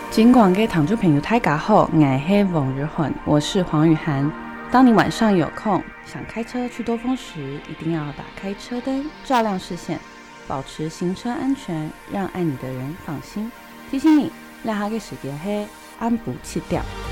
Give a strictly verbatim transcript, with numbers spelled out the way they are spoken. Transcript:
尽管给听众朋友大家好，我是王日涵，我是黄雨涵。当你晚上有空想开车去兜风时，一定要打开车灯，照亮视线，保持行车安全，让爱你的人放心。提醒你，让他给时间黑安不弃掉。